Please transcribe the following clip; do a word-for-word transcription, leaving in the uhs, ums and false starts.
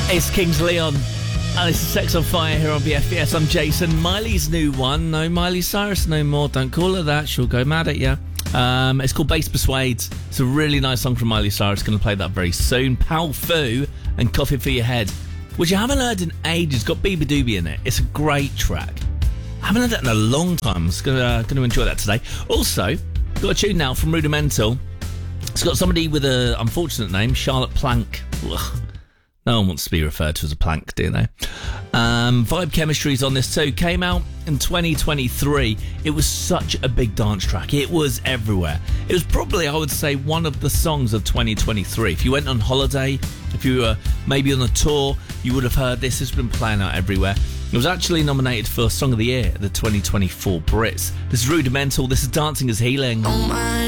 It's Kings Leon. And this is Sex on Fire here on B F B S. I'm Jason. Miley's new one. No Miley Cyrus no more. Don't call her that. She'll go mad at you. Um, it's called Bass Persuades. It's a really nice song from Miley Cyrus. Going to play that very soon. Pal Fu and Coffee for Your Head, which I haven't heard in ages. It's got Beaver Doobie in it. It's a great track. I haven't heard that in a long time. I'm going to, uh, going to enjoy that today. Also, got a tune now from Rudimental. It's got somebody with an unfortunate name, Charlotte Plank. Ugh. No one wants to be referred to as a plank, do they? Um, Vibe Chemistry's on this too. Came out in twenty twenty-three. It was such a big dance track. It was everywhere. It was probably, I would say, one of the songs of twenty twenty-three. If you went on holiday, if you were maybe on a tour, you would have heard this. It's been playing out everywhere. It was actually nominated for Song of the Year at the twenty twenty-four Brits. This is Rudimental. This is Dancing is Healing. Oh my.